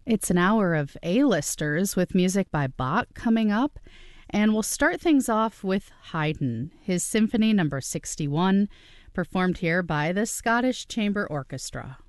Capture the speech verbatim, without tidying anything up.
It's an hour of A-listers with music by Bach coming up, and we'll start things off with Haydn, his Symphony Number sixty-one, performed here by the Scottish Chamber Orchestra.